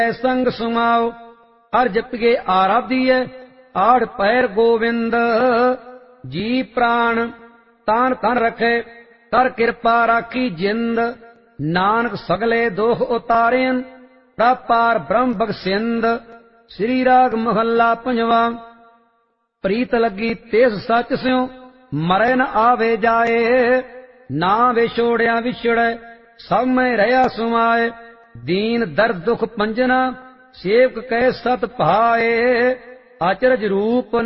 संग सुमाओ हर जपिए आराधिए आड़ पैर गोविंद जी प्राण तान तन रखे कर कृपा राखी जिंद नानक सगले दोख उतारेन प्रपार ब्रह्म बगसिंद। श्री राग महला पंजवा। प्रीत लगी तेस सच स्यों मरै न आवे जाए ना विछोड़िया विछड़े सब में रहा सुमाए। दीन दर्द दुख पंजना सेवक कै सत भाए अचरज रूप